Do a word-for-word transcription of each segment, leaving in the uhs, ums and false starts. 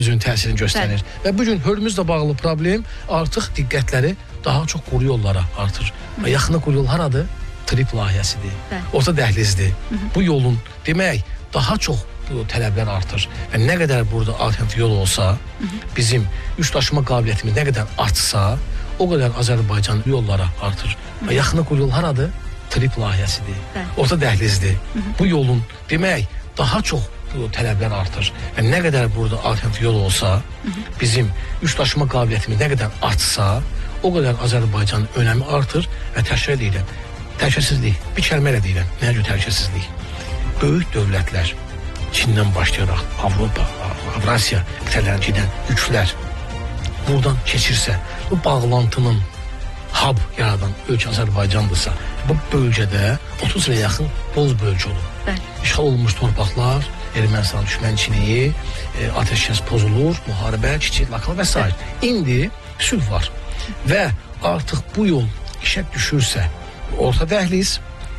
Özünün təsirini göstərir. Bəli. Və bugün Hörmüzlə bağlı problem artıq diqqətləri daha çox quru yollara artır. Hı. Yaxında quru yol haradır? Trip layihəsidir. Bəli. Orta dəhlizdir. Hı -hı. Bu yolun demək daha çox bu tələblər artır. Və nə qədər burada alternativ yol olsa, Hı -hı. bizim üç daşıma qabiliyyətimiz nə qədər artsa, o qədər Azərbaycan yollara artır. Hı -hı. Yaxında quru yol haradır? Trip layihəsidir. Bəli. Orta dəhlizdir. Hı -hı. Bu yolun demək daha çox bu tələblər artır. Və nə qədər burada alternativ yol olsa, Hı -hı. bizim üç daşıma qabiliyyətimiz nə qədər artsa, o qədər Azərbaycanın önəmi artır və təşkil edirəm. Təhlükəsizlik, bir kəlmə ilə deyirəm. Nəyə görə təhlükəsizlik? Böyük dövlətlər, Çindən başlayaraq Avropa, Avrasiya qitələrindən gedən yüklər buradan keçirsə, bu bağlantının hub yaradan ölkə Azərbaycandırsa, bu bölgədə otuz ilə yaxın boz bölgə olur. Bəli. İşğal olunmuş torpaqlar, Ermənistan düşmənçiliyi, e, ateşkəs pozulur, müharibə, kiçik lokal və s. İndi sülh var və artıq bu yol işə düşürsə, orta dəhliz,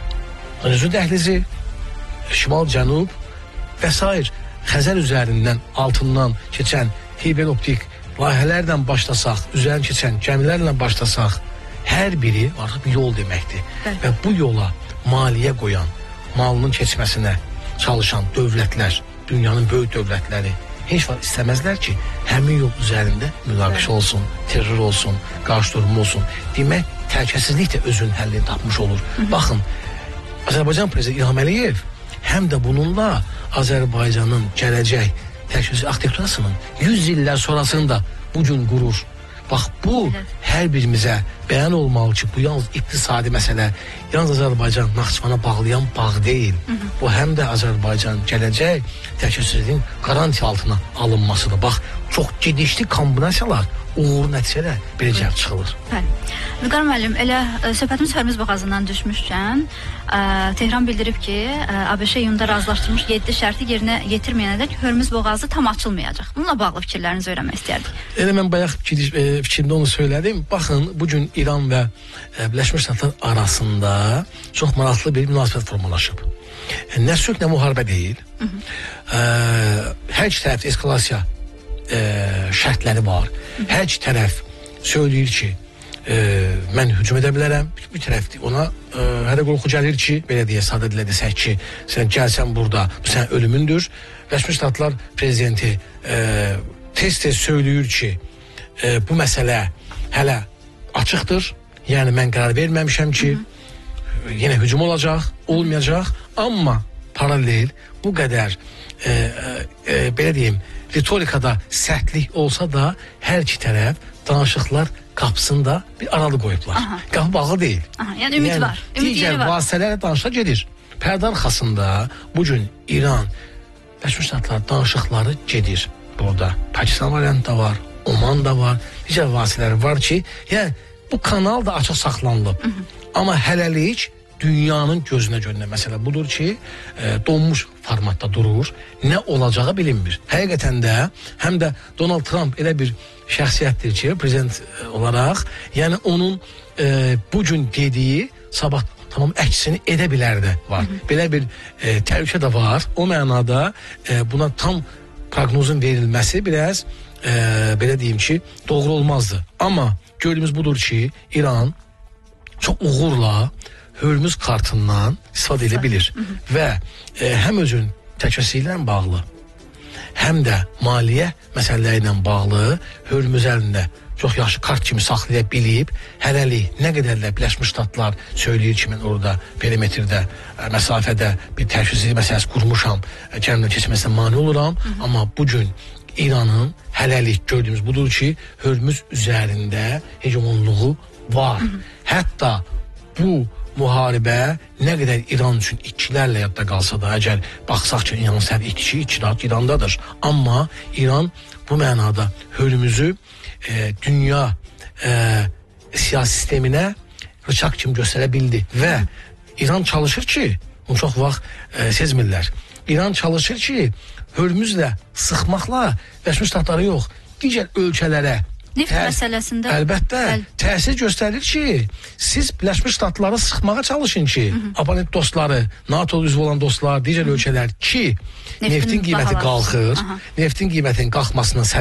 Özü dəhlizi, şimal-cənub və s. Xəzər üzərindən, altından keçən hiberoptik layihələrlə başlasaq, üzərindən keçən gəmilərlə başlasaq, hər biri artıq bir yol deməkdir. Bəli. Və bu yola maliyyə qoyan, malının keçməsinə çalışan dövlətlər, dünyanın böyük dövlətləri heç vaxt istəməzlər ki, həmin yol üzərində münaqişə olsun, terror olsun, qarşı durma olsun. Demək, təhlükəsizlik də özünün həllini tapmış olur. Hı -hı. Baxın, Azərbaycan prezidenti İlham Əliyev həm də bununla Azərbaycanın gələcək təhlükəsizlik arxitekturasının yüz illər sonrasını da bugün qurur. Bax, bu evet. Hər birimizə bəyan olmalı ki, bu yalnız iqtisadi məsələ, yalnız Azərbaycan Naxçıvana bağlayan bağ deyil. Hı -hı. Bu həm də Azərbaycan gələcək təhlükəsizliyin garantiya altına alınmasıdır. Bax, çox gedişli kombinasiyalar uğur nəticələ beləcə çıxılır. Bəli. Vüqar müəllim, elə söhbətimiz Hörmüz boğazından düşmüşkən, ə, Tehran bildirib ki, ə, ABŞ iyunda razılaşdırmış yeddi şərti yerinə yetirməyənədək Hörmüz boğazı tam açılmayacaq. Bununla bağlı fikirlərinizi öyrənmək istəyərdik. Elə mən bayaq fikir, e, fikrimdə onu söylədim. Baxın, bugün İran və e, Birləşmiş Ştatlar arasında çox maraqlı bir münasibət formalaşıb. E, nə sülh, nə müharibə deyil. Hı -hı. E, hər iki tərəf eskalasiya e, şərtləri var. Hı -hı. Hər iki tərəf söyləyir ki, e, mən hücum edə bilərəm. Bir tərəf ona e, hələ qorxu gəlir ki, belə deyə, sadə dilə desək ki, sən gəlsən burada, bu sən ölümündür. Birləşmiş Ştatlar prezidenti e, tez-tez söyləyir ki, e, bu məsələ hələ açıqdır. Yəni mən qərar verməmişəm ki, Hı -hı. yenə hücum olacaq, olmayacaq. Amma paralel bu qədər e, e, belə deyim, ritorikada sərtlik olsa da hər iki tərəf danışıqlar qapısında bir aralı qoyublar. Qapı bağlı deyil. Aha, yəni ümid yəni, var. Ümid digər vasitələrlə danışıqlar gedir. Pərdə arxasında bugün İran, Birləşmiş Ştatlar danışıqları gedir. Burada Pakistan variantı da var, Oman da var, digər vasitələr var ki, yəni bu kanal da açıq saxlanılıb. Hı -hı. Amma hələlik dünyanın gözünə görünən məsələ budur ki, e, donmuş formatda durur, nə olacağı bilinmir. Həqiqətən də həm də Donald Trump elə bir şəxsiyyətdir ki, prezident olaraq, yəni onun e, bugün dediyi sabah tamam əksini edə bilər də var. Hı -hı. Belə bir e, təhlükə də var. O mənada e, buna tam proqnozun verilməsi biraz e, belə deyim ki, doğru olmazdı. Amma gördüyümüz budur ki, İran çox uğurla Hörmüz kartından istifadə edə bilir. Hı -hı. Və e, həm özün təhlükəsizliklə bağlı, həm də maliyyə məsələləri ilə bağlı Hörmüz əlində çox yaxşı kart kimi saxlaya bilib, hələlik nə qədərlə Birləşmiş Ştatlar söyləyir ki, mən orada perimetrdə, məsafədə bir təhlükəsizlik məsələsi qurmuşam, gəmlə keçməsinə mane oluram. Hı -hı. Amma bugün İranın hələlik gördüyümüz budur ki, Hörmüz üzərində hegemonluğu var. Hı -hı. Hətta bu müharibə nə qədər İran üçün itkilərlə yadda qalsa da, əgər baxsaq ki, İranın səhv itki, itkilat İrandadır. Amma İran bu mənada Hörmüzü e, dünya e, siyasi sisteminə rıçaq kimi göstərə bildi. Və İran çalışır ki, bunu çox vaxt e, sezmirlər, İran çalışır ki, Hörmüzlə sıxmaqla Birləşmiş Ştatları yox, digər ölkələrə Neft tə məsələsində əlbəttə Bəl təsir göstərir ki, siz Birləşmiş Ştatları sıxmağa çalışın ki, abonent dostları, NATO üzv olan dostlar, digər ölkələr ki, neftin, neftin qiyməti qalxır, Aha. neftin qiymətinin qalxmasının səbəbi